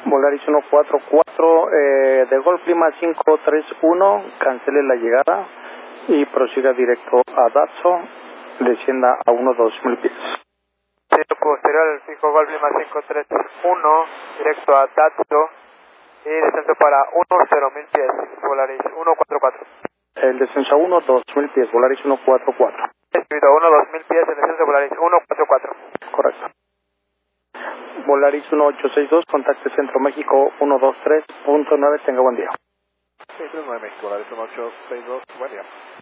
Volaris 144, de Golf Lima 531, cancele la llegada y prosiga directo a Datso, descienda a 1-2000 pies. Cielo posterior al fijo Golf Lima 531, directo a Datso y descenso para 10.000 pies, Volaris 144. El descenso a 1-2000 pies, Volaris 144. Escrito a 1-2000 pies, el descenso Volaris 144. Correcto. Volaris 1862, contacte Centro México 123.9, tenga buen día. Centro México, Volaris 1862, buen día.